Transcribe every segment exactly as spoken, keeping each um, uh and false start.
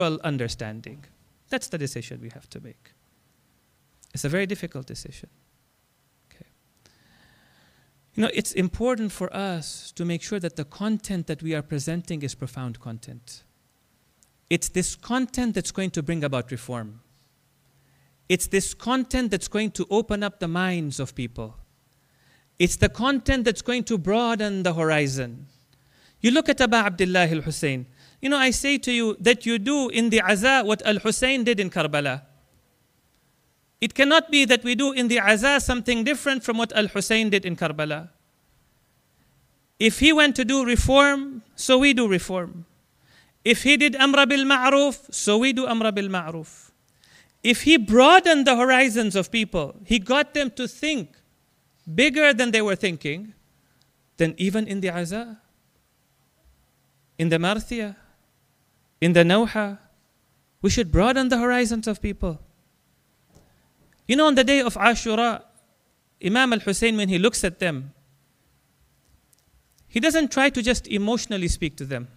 understanding. That's the decision we have to make. It's a very difficult decision. Okay. You know, it's important for us to make sure that the content that we are presenting is profound content. It's this content that's going to bring about reform. It's this content that's going to open up the minds of people. It's the content that's going to broaden the horizon. You look at Aba Abdullah al-Hussein. You know, I say to you that you do in the Aza what Al-Hussein did in Karbala. It cannot be that we do in the Aza something different from what Al-Hussein did in Karbala. If he went to do reform, so we do reform. If he did Amra bil Ma'ruf, so we do Amra bil Ma'ruf. If he broadened the horizons of people, he got them to think bigger than they were thinking, then even in the Aza, in the Marthiyah, in the Nawha, we should broaden the horizons of people. You know, on the day of Ashura, Imam al-Hussein, when he looks at them, he doesn't try to just emotionally speak to them.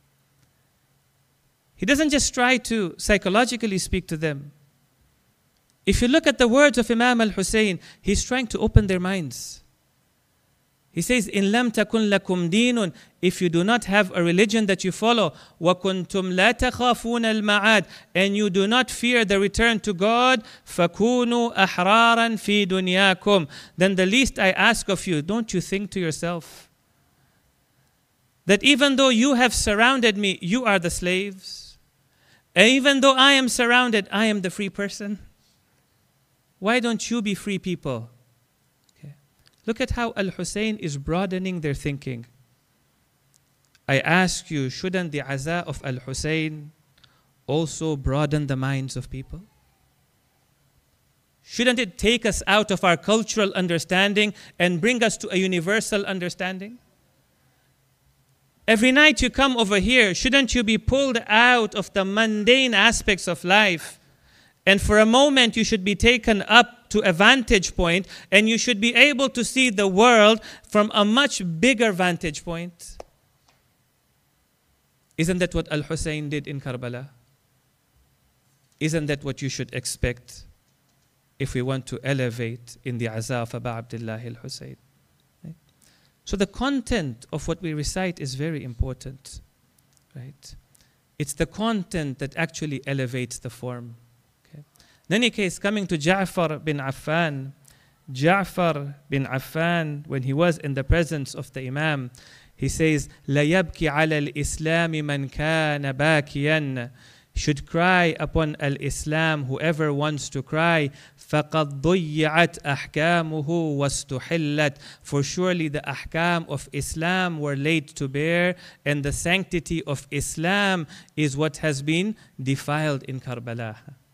He doesn't just try to psychologically speak to them. If you look at the words of Imam al-Hussein, he's trying to open their minds. He says, "In lam takun lakum dinun," if you do not have a religion that you follow, wa kuntum la takhafun al-ma'ad, and you do not fear the return to God, fakunu ahraran fi dunyakum, then the least I ask of you, don't you think to yourself that even though you have surrounded me, you are the slaves, and even though I am surrounded, I am the free person? Why don't you be free people? Look at how Al-Hussein is broadening their thinking. I ask you, shouldn't the Aza of Al-Hussein also broaden the minds of people? Shouldn't it take us out of our cultural understanding and bring us to a universal understanding? Every night you come over here, shouldn't you be pulled out of the mundane aspects of life? And for a moment you should be taken up to a vantage point, and you should be able to see the world from a much bigger vantage point. Isn't that what Al-Hussein did in Karbala? Isn't that what you should expect if we want to elevate in the Aza of Aba Abdullah al-Hussein? Right? So the content of what we recite is very important. Right? It's the content that actually elevates the form. In any case, coming to Ja'far bin Affan, Ja'far bin Affan, when he was in the presence of the Imam, he says, "La yabki ala al-Islam man kana bakiyan." Should cry upon al-Islam whoever wants to cry. فَقَدْ ضُيِّعَتْ أَحْكَامُهُ وَاسْتُحِلَّتْ. For surely the ahkam of Islam were laid to bear, and the sanctity of Islam is what has been defiled in Karbala.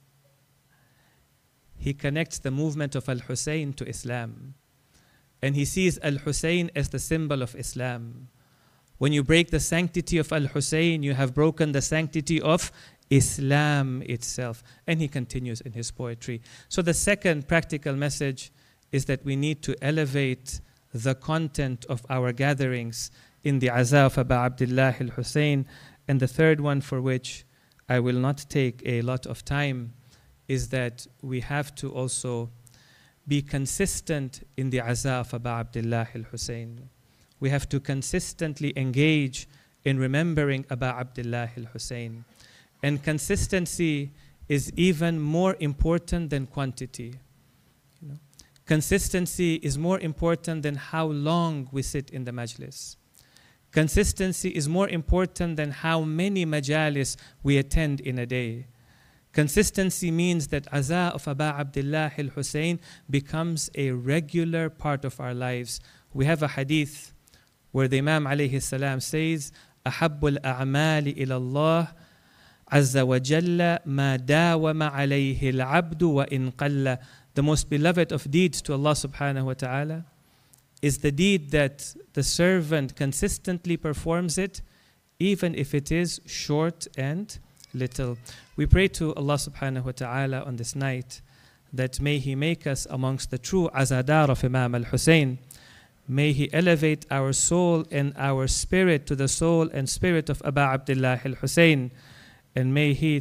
He connects the movement of Al-Hussein to Islam. And he sees Al-Hussein as the symbol of Islam. When you break the sanctity of Al-Hussein, you have broken the sanctity of Islam itself. And he continues in his poetry. So the second practical message is that we need to elevate the content of our gatherings in the Aza of Aba Abdullah al-Hussein. And the third one, for which I will not take a lot of time, is that we have to also be consistent in the Aza of Aba Abdullah al-Hussein. We have to consistently engage in remembering Aba Abdullah al-Hussein. And consistency is even more important than quantity. You know? Consistency is more important than how long we sit in the majlis. Consistency is more important than how many majalis we attend in a day. Consistency means that Aza of Aba Abdullah al-Hussein becomes a regular part of our lives. We have a hadith where the Imam alayhi salam says, أَحَبُّ الْأَعْمَالِ إِلَى اللَّهِ عَزَّ وَجَلَّ مَا دَاوَمَ عَلَيْهِ الْعَبْدُ وَإِنْ قَلَّ. The most beloved of deeds to Allah subhanahu wa ta'ala is the deed that the servant consistently performs it, even if it is short and little. We pray to Allah subhanahu wa ta'ala on this night that may He make us amongst the true azadar of Imam al-Hussein. May He elevate our soul and our spirit to the soul and spirit of Aba Abdullah al-Hussein. And may He